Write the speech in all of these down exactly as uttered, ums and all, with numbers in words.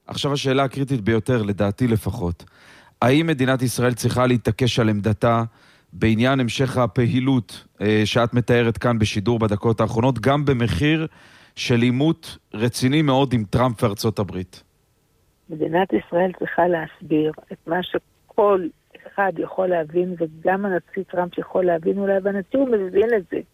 עכשיו השאלה הקריטית ביותר, לדעתי לפחות. האם מדינת ישראל צריכה להתעקש על עמדתה בעניין המשך הפעילות אה, שאת מתארת כאן בשידור בדקות האחרונות, גם במחיר של עימות רציני מאוד עם טראמפ וארצות הברית? מדינת ישראל צריכה להסביר את מה שכל אחד יכול להבין, וגם הנשיא טראמפ יכול להבין אולי, והנשיא הוא מבין את זה,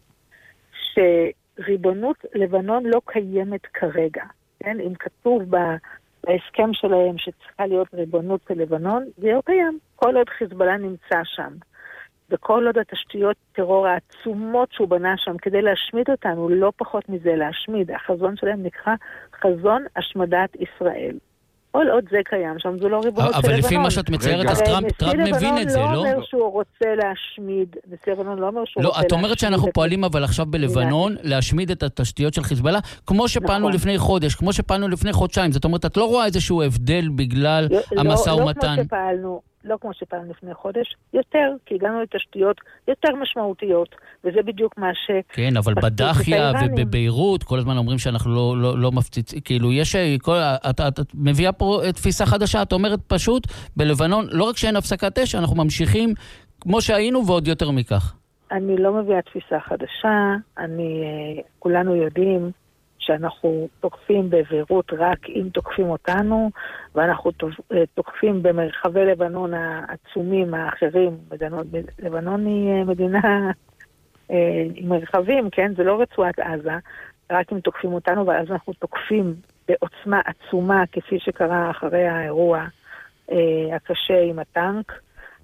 שריבונות לבנון לא קיימת כרגע. כן? אם כתוב בהסכם שלהם שצריכה להיות ריבונות בלבנון, זה לא קיים. כל עוד חיזבאללה נמצא שם, וכל עוד התשתיות טרור העצומות שהוא בנה שם כדי להשמיד אותנו, לא פחות מזה להשמיד. החזון שלהם נקרא חזון השמדת ישראל. כל עוד זה קיים שם, זו לא ריבונות של לבנון. אבל לפי מה שאת מציירת, אז טראמפ מבין את זה, לא? נשיא לבנון לא אומר שהוא רוצה להשמיד, נשיא לבנון לא אומר שהוא רוצה להשמיד. לא, את אומרת שאנחנו פועלים אבל עכשיו בלבנון, להשמיד את התשתיות של חיזבאללה, כמו שפעלנו לפני חודש, כמו שפעלנו לפני חודשיים. זאת אומרת, את לא רואה איזשהו הבדל בגלל המשא ומתן? לא כמו שפעלנו. לא כמו שפעם לפני חודש, יותר, כי הגענו לתשתיות יותר משמעותיות, וזה בדיוק מה ש... כן, אבל בדחיה ובביירות, כל הזמן אומרים שאנחנו לא, לא, לא מפציצים, כאילו יש... כל, את, את, את מביאה פה תפיסה חדשה, את אומרת פשוט, בלבנון, לא רק שאין הפסקת אש, אנחנו ממשיכים כמו שהיינו ועוד יותר מכך. אני לא מביאה תפיסה חדשה, אני, כולנו יודעים, שאנחנו תוקפים בבירות רק אם תוקפים אותנו, ואנחנו תוקפים במרחבי לבנון העצומים האחרים. לבנון היא מדינה עם מרחבים, כן? זה לא רצועת עזה, רק אם תוקפים אותנו, ואז אנחנו תוקפים בעוצמה עצומה, כפי שקרה אחרי האירוע הקשה עם הטנק.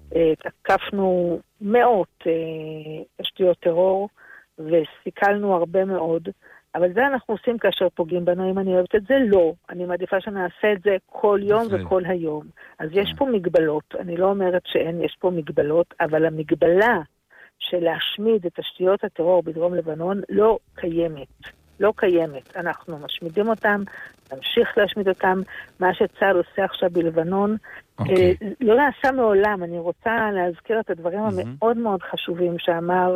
תקפנו מאות תשתיות טרור, וסיכלנו הרבה מאוד, אבל זה אנחנו עושים כאשר פוגעים בנו. אם אני אוהבת את זה, לא. אני מעדיפה שנעשה את זה כל יום וכל היום. אז יש פה מגבלות. אני לא אומרת שאין, יש פה מגבלות, אבל המגבלה של להשמיד את תשתיות הטרור בדרום לבנון לא קיימת. לא קיימת. אנחנו משמידים אותם, נמשיך להשמיד אותם. מה שצה"ל עושה עכשיו בלבנון, okay. לא נעשה מעולם. אני רוצה להזכיר את הדברים המאוד מאוד חשובים שאמר...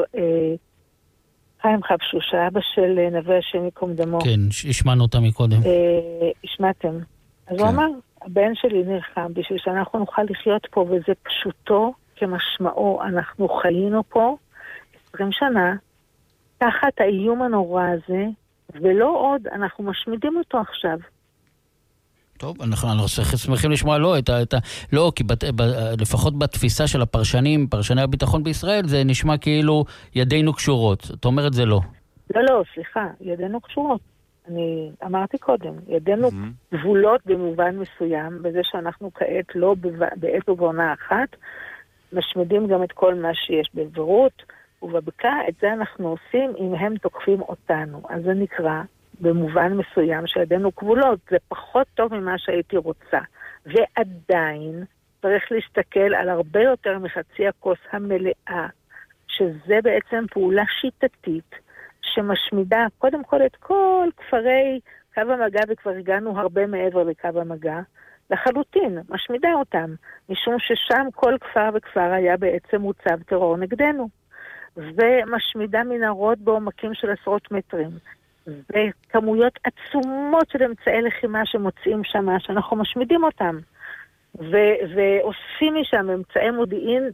חיים חבשוש, האבא של נווה השם יקום דמו. כן, השמענו אותה מקודם. השמעתם. אז הוא אמר, הבן שלי נלחם בשביל שאנחנו נוכל לחיות פה, וזה פשוטו כמשמעו. אנחנו חיינו פה עשרים שנה, תחת האיום הנורא הזה, ולא עוד, אנחנו משמידים אותו עכשיו. טוב, אנחנו, אנחנו שמחים לשמוע לא, את ה, את ה, לא, כי בת, ב, לפחות בתפיסה של הפרשנים, פרשני הביטחון בישראל, זה נשמע כאילו ידינו קשורות. את אומרת זה לא. לא, לא, סליחה, ידינו קשורות. אני אמרתי קודם, ידינו mm-hmm. גבולות במובן מסוים, בזה שאנחנו כעת לא בעת ובעונה אחת, משמידים גם את כל מה שיש בבירות, ובבקעה את זה אנחנו עושים אם הם תוקפים אותנו. אז זה נקרא... במובן מסוים שידינו כבולות, זה פחות טוב ממה שהייתי רוצה. ועדיין צריך להסתכל על הרבה יותר מחצי הכוס המלאה, שזה בעצם פעולה שיטתית, שמשמידה קודם כל את כל כפרי קו המגע, וכבר הגענו הרבה מעבר לקו המגע, לחלוטין, משמידה אותם, משום ששם כל כפר וכפר היה בעצם מוצב טרור נגדנו. ומשמידה מנהרות בעומקים של עשרות מטרים. וכמויות עצומות של אמצעי לחימה שמוצאים שם, שאנחנו משמידים אותם, ו- ואוספים משם אמצעי מודיעין,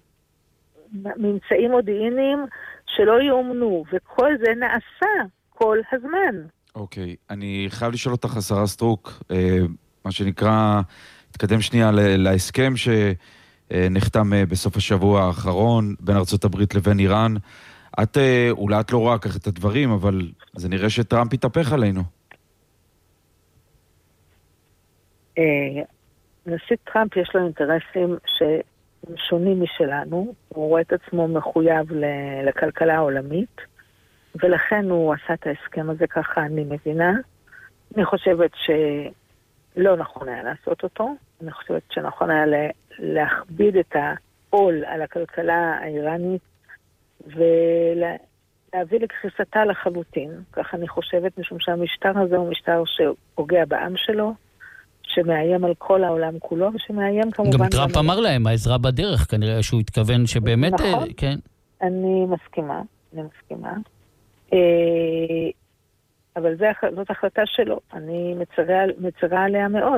ממצאים מודיעיניים שלא יאומנו, וכל זה נעשה כל הזמן. אוקיי, okay. אני חייב לשאול אותך, השרה סטרוק, אה, מה שנקרא, תקדם שנייה להסכם שנחתם בסוף השבוע האחרון בין ארצות הברית לבין איראן. את, אולי את לא רואה כך את הדברים, אבל זה נראה שטראמפ יתהפך עלינו. נשיא טראמפ יש לו אינטרסים שהם שונים משלנו. הוא רואה את עצמו מחויב לכלכלה העולמית, ולכן הוא עשה את ההסכם הזה ככה, אני מבינה. אני חושבת שלא נכון היה לעשות אותו. אני חושבת שנכון היה להכביד את העול על הכלכלה האיראנית, ולהביא לקריסתה לחלוטין. כך אני חושבת, משום שהמשטר הזה הוא משטר שפוגע בעם שלו, שמאיים על כל העולם כולו, ושמאיים כמובן... גם טראמפ אמר להם, העזרה בדרך, כנראה שהוא התכוון שבאמת... נכון, כן. אני מסכימה, אני מסכימה. אבל זאת החלטה שלו, אני מצרה, מצרה עליה מאוד.